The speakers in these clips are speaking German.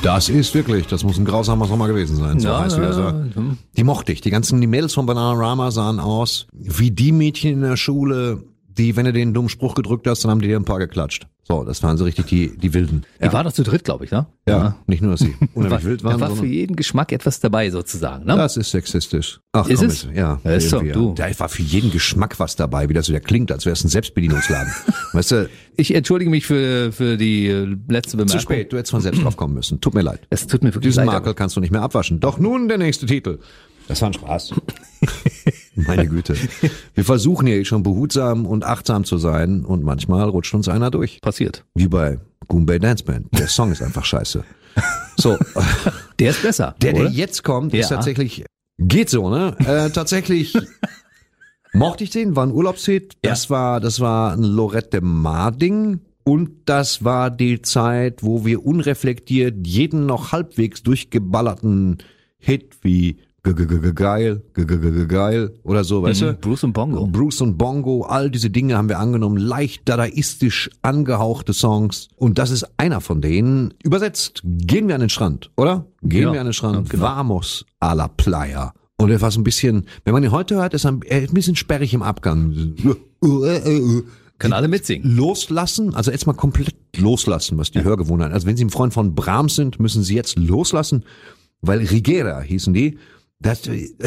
Das muss ein grausamer Sommer gewesen sein. So heißt wieder so. Die mochte ich. Die Mädels von Bananarama sahen aus wie die Mädchen in der Schule, die, wenn du den dummen Spruch gedrückt hast, dann haben die dir ein paar geklatscht. So, das waren so richtig die Wilden. Die waren doch zu dritt, glaube ich, ne? Ja, nicht nur, dass sie unheimlich wild waren. Da war für jeden Geschmack etwas dabei, sozusagen, ne? Das ist sexistisch. Ach, ist komm, es? Ja. Das ist so, du. Da war für jeden Geschmack was dabei, wie das wieder klingt, als wäre es ein Selbstbedienungsladen. Weißt du? Ich entschuldige mich für die letzte Bemerkung. Zu spät, du hättest von selbst drauf kommen müssen. Tut mir leid. Es tut mir wirklich Diesen leid. Makel kannst du nicht mehr abwaschen. Doch nun der nächste Titel. Das war ein Spaß. Meine Güte. Wir versuchen ja schon behutsam und achtsam zu sein und manchmal rutscht uns einer durch. Passiert. Wie bei Goombay Dance Band. Der Song ist einfach scheiße. So. Der ist besser. Der jetzt kommt, ist tatsächlich, geht so, ne? Tatsächlich mochte ich den, war ein Urlaubshit. Das war ein Lorette Mar-Ding. Und das war die Zeit, wo wir unreflektiert jeden noch halbwegs durchgeballerten Hit wie geil oder so, weißt du? Bruce und Bongo, all diese Dinge haben wir angenommen, leicht dadaistisch angehauchte Songs. Und das ist einer von denen. Übersetzt, gehen wir an den Strand, oder? Gehen wir an den Strand. Genau. Vamos a la playa. Und er war so ein bisschen, wenn man ihn heute hört, ist er ein bisschen sperrig im Abgang. Können alle mitsingen. Loslassen, also jetzt mal komplett loslassen, was die Hörgewohnheiten. Also wenn Sie ein Freund von Brahms sind, müssen Sie jetzt loslassen, weil Rigera hießen die.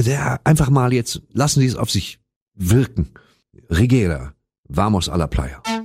Einfach mal jetzt, lassen Sie es auf sich wirken. Rigera, vamos a la playa.